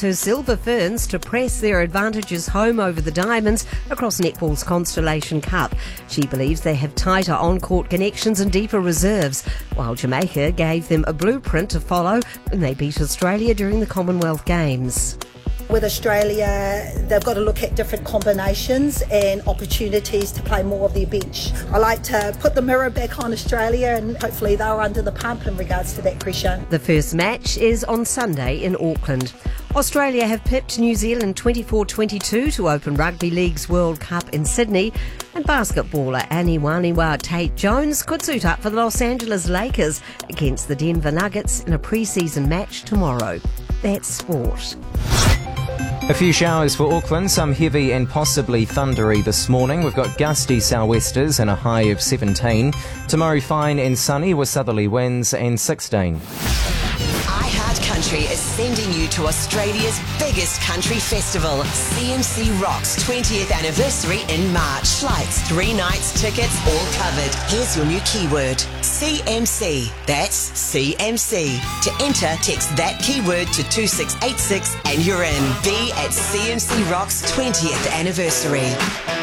her Silver Ferns to press their advantages home over the Diamonds across netball's Constellation Cup. She believes they have tighter on-court connections and deeper reserves, while Jamaica gave them a blueprint to follow when they beat Australia during the Commonwealth Games. With Australia, they've got to look at different combinations and opportunities to play more of their bench. I like to put the mirror back on Australia, and hopefully they're under the pump in regards to that pressure. The first match is on Sunday in Auckland. Australia have pipped New Zealand 24-22 to open Rugby League's World Cup in Sydney, and basketballer Aniwaniwa Tate-Jones could suit up for the Los Angeles Lakers against the Denver Nuggets in a pre-season match tomorrow. That's sport. A few showers for Auckland, some heavy and possibly thundery this morning. We've got gusty sou'westers and a high of 17. Tomorrow fine and sunny with southerly winds and 16. Country is sending you to Australia's biggest country festival, CMC Rocks 20th anniversary in March. Flights, 3 nights, tickets, all covered. Here's your new keyword, CMC. That's CMC. To enter, text that keyword to 2686 and you're in. Be at CMC Rocks 20th anniversary.